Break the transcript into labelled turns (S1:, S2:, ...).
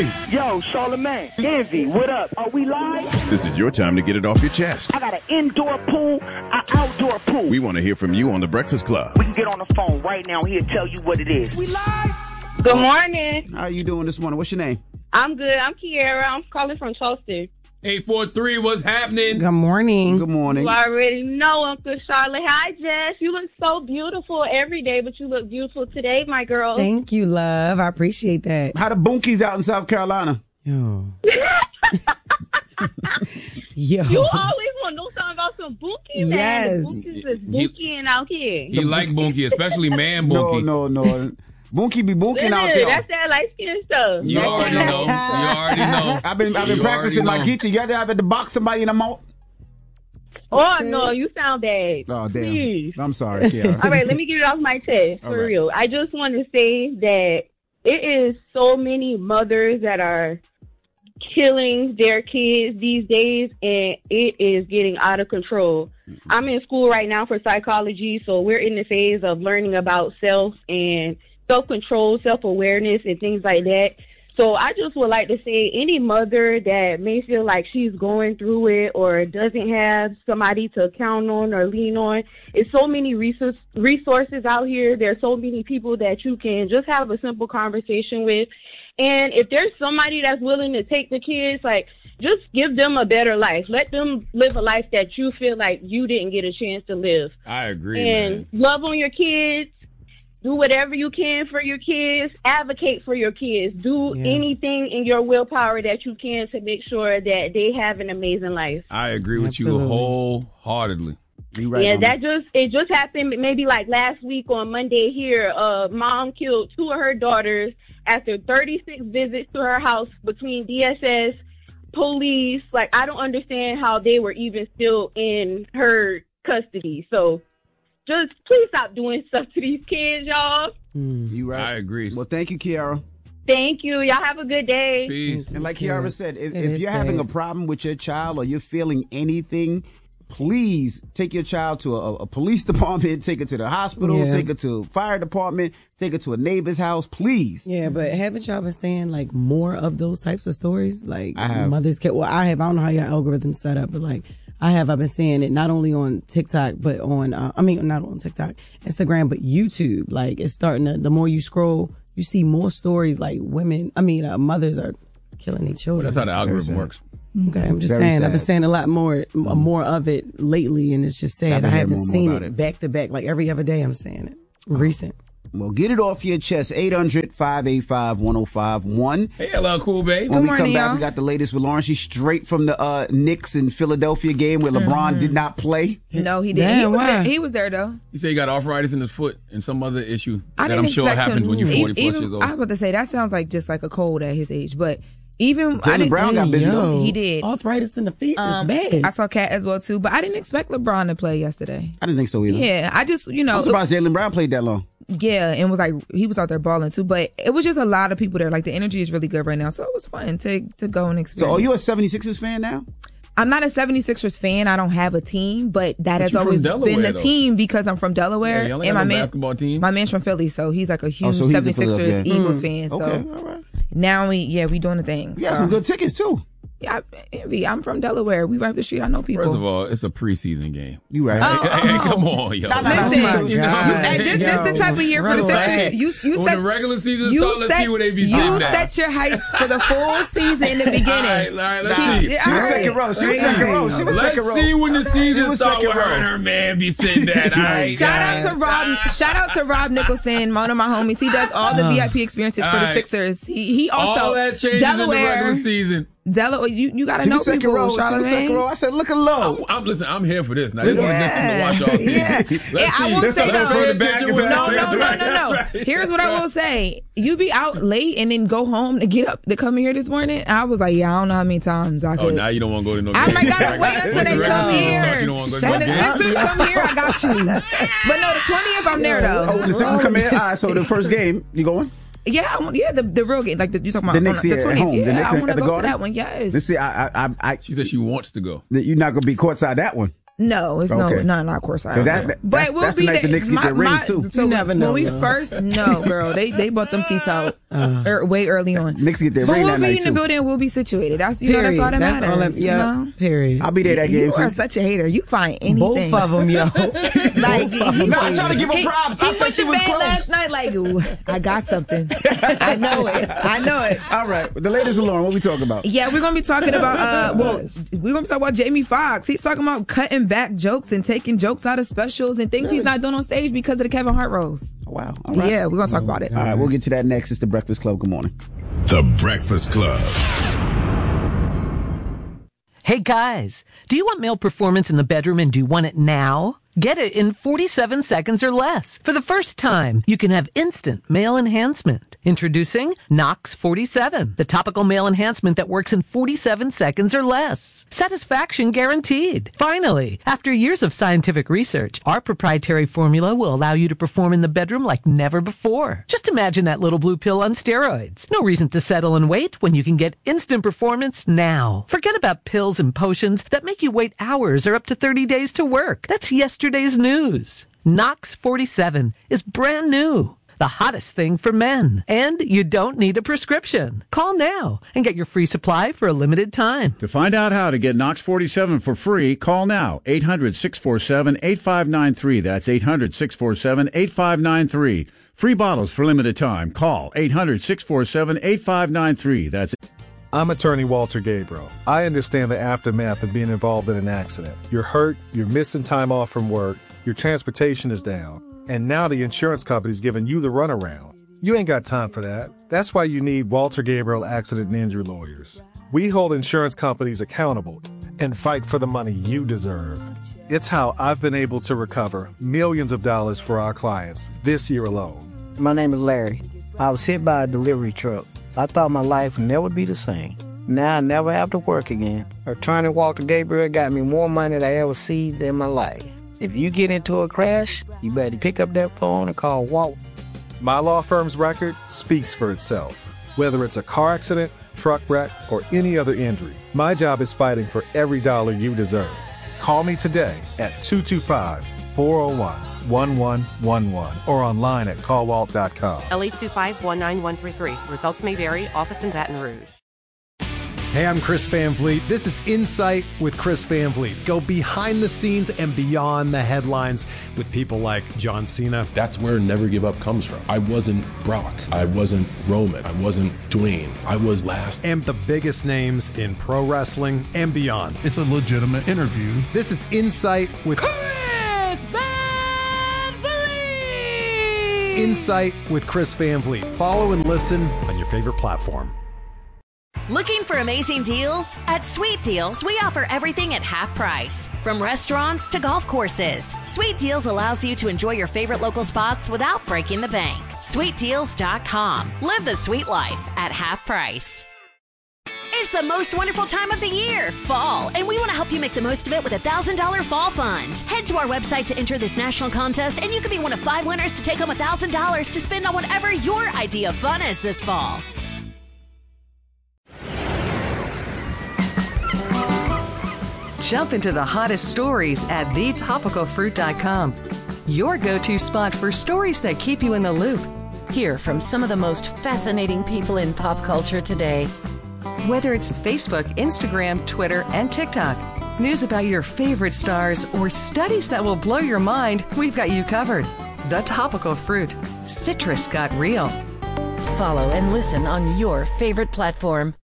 S1: Hey!
S2: Yo, Charlamagne, Envy, what up? Are we live?
S3: This is your time to get it off your chest.
S2: I got an indoor pool, an outdoor pool.
S3: We want to hear from you on The Breakfast Club.
S2: We can get on the phone right now. He'll tell you what it is.
S4: We live?
S5: Good morning.
S4: How are you doing this morning? What's your name?
S5: I'm good. I'm Kiara. I'm calling from Charleston.
S1: 843, what's happening?
S6: Good morning.
S4: Good morning.
S5: You already know, Uncle Charlotte. Hi, Jess. You look so beautiful every day, but you look beautiful today, my girl.
S6: Thank you, love. I appreciate that.
S4: How the Boonkies out in South Carolina?
S6: Yo.
S5: You always want to know something about some Boonkies.
S6: Yes.
S5: Boonkies is boonkying out here.
S1: He like Boonkie, especially man Boonkie.
S4: No. Boonkie be boonking out there.
S5: That's that light skin stuff.
S1: You already know.
S4: I've been practicing my guitar. You ever have to box somebody in the mouth?
S5: Oh, no, you sound bad.
S4: Oh, damn.
S5: Please.
S4: I'm sorry, Kiara.
S5: All right, let me get it off my chest, for real. I just want to say that it is so many mothers that are killing their kids these days, and it is getting out of control. I'm in school right now for psychology, so we're in the phase of learning about self and self-control, self-awareness, and things like that. So I just would like to say any mother that may feel like she's going through it or doesn't have somebody to count on or lean on, it's so many resources out here. There's so many people that you can just have a simple conversation with. And if there's somebody that's willing to take the kids, like, just give them a better life. Let them live a life that you feel like you didn't get a chance to live.
S1: I agree,
S5: and love on your kids. Do whatever you can for your kids. Advocate for your kids. Do anything in your willpower that you can to make sure that they have an amazing life.
S1: I agree with you wholeheartedly.
S5: It just happened maybe like last week on Monday here. Mom killed 2 of her daughters after 36 visits to her house between DSS, police. Like, I don't understand how they were even still in her custody. So just please stop doing stuff to these kids, y'all.
S4: You right.
S1: I agree.
S4: Well, thank you, Kiara.
S5: Thank you. Y'all have a good day.
S1: Peace.
S4: And like Kiara said, if you're having a problem with your child or you're feeling anything, please take your child to a police department, take her to the hospital, take her to a fire department, take her to a neighbor's house, please.
S6: Yeah, but haven't y'all been saying like more of those types of stories? Like
S4: I have.
S6: mothers I have. I don't know how your algorithm's set up, but like I've been seeing it not only on TikTok, but on, not on TikTok, Instagram, but YouTube. Like it's starting to, the more you scroll, you see more stories like mothers are killing their children.
S1: That's how the algorithm works.
S6: Okay, I'm just saying. Sad. I've been saying a lot more of it lately, and it's just sad. I haven't seen it back to back. Like every other day, I'm saying it. Recent.
S4: Well, get it off your chest. 800-585-1051.
S1: Hey, hello, cool babe.
S4: When we come back, we got the latest with Lauren. She's straight from the Knicks and Philadelphia game where LeBron did not play.
S7: No, he didn't. He was there, though.
S1: You say he got arthritis in his foot and some other issue
S7: that
S1: I'm sure happens when you're 40 plus years old.
S7: I was about to say, that sounds like just like a cold at his age, but even
S4: Jaylen Brown got busy though.
S7: He did.
S6: Arthritis in the feet is bad.
S7: I saw Cat as well too, but I didn't expect LeBron to play yesterday.
S4: I didn't think so either.
S7: Yeah, I just
S4: I'm surprised Jaylen Brown played that long.
S7: Yeah, and was like he was out there balling too, but it was just a lot of people there. Like the energy is really good right now, so it was fun to go and experience.
S4: So are you a 76ers fan now?
S7: I'm not a 76ers fan. I don't have a team, but that has always been the team because I'm from Delaware.
S1: Yeah, and
S7: basketball team. My man's from Philly, so he's like a huge 76ers Eagles fan. So
S4: all right.
S7: Now we doing the thing.
S4: You got some good tickets too.
S7: Yeah, I'm from Delaware. We right up the street. I know people.
S1: First of all, it's a preseason game.
S4: You right?
S1: Hey, come on, yo.
S7: Listen, this the type of year for the Sixers. You
S1: set the regular season. Let's see where they be.
S7: You set your heights for the full season in the beginning.
S1: All right, let's see.
S4: She was second row.
S1: Let's see when the season starts. Where her and her man be sitting at.
S7: Shout out to Rob Nicholson, one of my homies. He does all the VIP experiences for the Sixers. He also
S1: all that changes
S7: Delaware
S1: in the regular season.
S7: Delaware, you gotta know people, Charlamagne.
S4: I said, look at low.
S1: I'm here for this. Now, this is just to watch all this.
S7: Yeah. I will say, no. Here's what I will say. You be out late and then go home to get up to come here this morning. I was like, I don't know how many times I could.
S1: Oh, now you don't want to go to no
S7: I might gotta wait until they come here. When the Sixers come here, I got you. But no, the 20th, I'm there though.
S4: Oh, the Sixers come in? All right, so the first game, you going?
S7: Yeah, the real game, like you talking about
S4: the Knicks,
S7: the 20th.
S4: At home.
S7: Yeah,
S4: the Knicks
S7: I want to go
S4: Garden?
S7: to that one. Yes.
S4: Let's see,
S1: she said she wants to go.
S4: You're not gonna be courtside that one.
S7: No, it's not courtside. But we'll be there.
S4: The Knicks get their rings too.
S7: So
S6: you never know.
S7: When we first, girl, they bought them seats out way early on.
S4: Knicks get their ring that night too.
S7: We'll be in the building. We'll be situated. That's that's all that matters.
S6: Period.
S4: I'll be there that game too.
S7: You are such a hater. You find anything.
S6: Both of them, yo.
S7: Like
S4: I'm trying to give her props.
S7: He went to bed last night like, ooh, I got something. I know it.
S4: All right, the latest alarm. What we talking about?
S7: Yeah, we're gonna be talking about. We're gonna be talking about Jamie Foxx. He's talking about cutting back jokes and taking jokes out of specials and things he's not doing on stage because of the Kevin Hart roast.
S4: Wow. All right.
S7: Yeah, we're gonna talk about it.
S4: All right, we'll get to that next. It's the Breakfast Club. Good morning.
S3: The Breakfast Club.
S8: Hey guys, do you want male performance in the bedroom and do you want it now? Get it in 47 seconds or less. For the first time, you can have instant male enhancement. Introducing Nox 47, the topical male enhancement that works in 47 seconds or less. Satisfaction guaranteed. Finally, after years of scientific research, our proprietary formula will allow you to perform in the bedroom like never before. Just imagine that little blue pill on steroids. No reason to settle and wait when you can get instant performance now. Forget about pills and potions that make you wait hours or up to 30 days to work. That's yesterday's news. Nox 47 is brand new. The hottest thing for men. And you don't need a prescription. Call now and get your free supply for a limited time.
S9: To find out how to get Nox 47 for free, call now. 800-647-8593. That's 800-647-8593. Free bottles for limited time. Call 800-647-8593. That's
S10: I'm attorney Walter Gabriel. I understand the aftermath of being involved in an accident. You're hurt, you're missing time off from work, your transportation is down, and now the insurance company's giving you the runaround. You ain't got time for that. That's why you need Walter Gabriel Accident and Injury Lawyers. We hold insurance companies accountable and fight for the money you deserve. It's how I've been able to recover millions of dollars for our clients this year alone.
S11: My name is Larry. I was hit by a delivery truck. I thought my life would never be the same. Now I never have to work again. Attorney Walter Gabriel got me more money than I ever seen in my life. If you get into a crash, you better pick up that phone and call Walt.
S10: My law firm's record speaks for itself. Whether it's a car accident, truck wreck, or any other injury, my job is fighting for every dollar you deserve. Call me today at 225-401-1111 or online at callwalt.com.
S12: L825-19133. Results may vary. Office in Baton Rouge.
S13: Hey, I'm Chris Van Vliet. This is Insight with Chris Van Vliet. Go behind the scenes and beyond the headlines with people like John Cena.
S14: That's where Never Give Up comes from. I wasn't Brock. I wasn't Roman. I wasn't Dwayne. I was last.
S13: And the biggest names in pro wrestling and beyond.
S15: It's a legitimate interview.
S13: This is Insight with
S16: Chris Van Vliet.
S13: Insight with Chris Van Vliet. Follow and listen on your favorite platform.
S17: Looking for amazing deals? At Sweet Deals, we offer everything at half price. From restaurants to golf courses, Sweet Deals allows you to enjoy your favorite local spots without breaking the bank. SweetDeals.com. Live the sweet life at half price. It's the most wonderful time of the year, fall, and we want to help you make the most of it with a $1,000 fall fund. Head to our website to enter this national contest, and you could be one of 5 winners to take home $1,000 to spend on whatever your idea of fun is this fall.
S18: Jump into the hottest stories at thetopicalfruit.com. Your go-to spot for stories that keep you in the loop.
S19: Hear from some of the most fascinating people in pop culture today.
S18: Whether it's Facebook, Instagram, Twitter, and TikTok, news about your favorite stars, or studies that will blow your mind, we've got you covered. The Topical Fruit. Citrus got real.
S19: Follow and listen on your favorite platform.